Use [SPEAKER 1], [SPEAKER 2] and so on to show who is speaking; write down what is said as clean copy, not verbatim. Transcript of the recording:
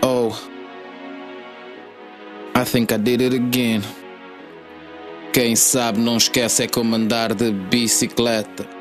[SPEAKER 1] Oh, I think I did it again. Quem sabe não esquece é como andar de bicicleta.